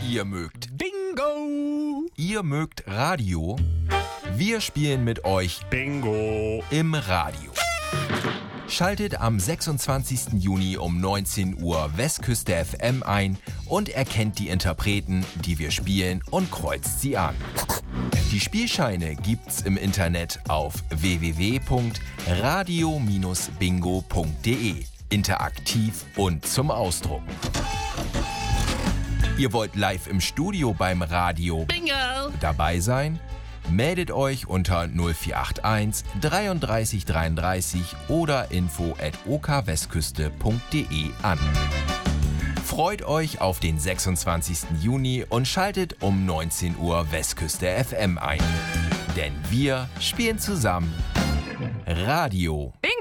Ihr mögt Bingo! Ihr mögt Radio? Wir spielen mit euch Bingo! im Radio. Schaltet am 26. Juni um 19 Uhr Westküste FM ein und erkennt die Interpreten, die wir spielen, und kreuzt sie an. Die Spielscheine gibt's im Internet auf www.radio-bingo.de. Interaktiv und zum Ausdrucken. Ihr wollt live im Studio beim Radio Bingo! dabei sein? Meldet euch unter 0481 33 33 oder info@okwestküste.de an. Freut euch auf den 26. Juni und schaltet um 19 Uhr Westküste FM ein. Denn wir spielen zusammen Radio. Bingo!